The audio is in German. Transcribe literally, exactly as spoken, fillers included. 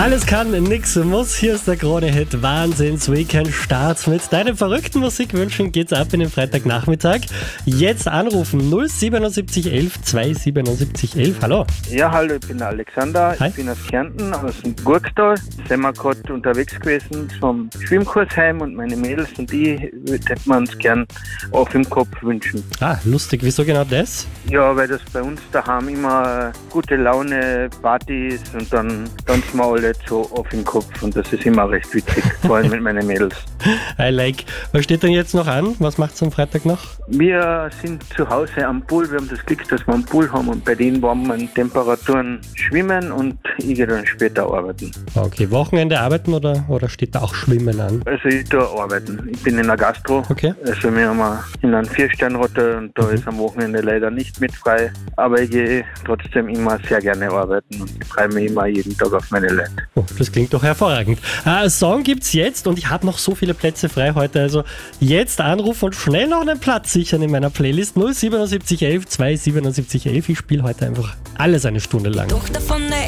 Alles kann, nix muss. Hier ist der Krone-Hit Wahnsinns-Weekend-Start. Mit deinen verrückten Musikwünschen geht's ab in den Freitagnachmittag. Jetzt anrufen null siebenundsiebzig elf zweihundertsiebenundsiebzig elf. Hallo. Ja, hallo, ich bin der Alexander. Hi. Ich bin aus Kärnten, aus dem Gurktal. Sind wir gerade unterwegs gewesen vom Schwimmkurs heim und meine Mädels und die hätten wir uns gern auf im Kopf wünschen. Ah, lustig. Wieso genau das? Ja, weil das bei uns daheim immer gute Laune, Party ist und dann tanzen wir alle so auf im Kopf und das ist immer recht witzig, vor allem mit meinen Mädels. I like. Was steht denn jetzt noch an? Was macht's am Freitag noch? Wir sind zu Hause am Pool, wir haben das Glück, dass wir einen Pool haben und bei den warmen Temperaturen schwimmen und ich gehe dann später arbeiten. Okay, Wochenende arbeiten oder, oder steht da auch Schwimmen an? Also ich tue arbeiten. Ich bin in der Gastro. Okay. Also wir haben in einem Vier-Stern-Hotel und da ist am Wochenende leider nicht mit frei. Aber ich gehe trotzdem immer sehr gerne arbeiten und ich freue mich immer jeden Tag auf meine Leute. Oh, das klingt doch hervorragend. Äh, Song gibt's jetzt und ich habe noch so viele Plätze frei heute. Also jetzt anrufen und schnell noch einen Platz sichern in meiner Playlist null siebenundsiebzig elf zweihundertsiebenundsiebzig elf. Ich spiele heute einfach alles eine Stunde lang. Tochter von der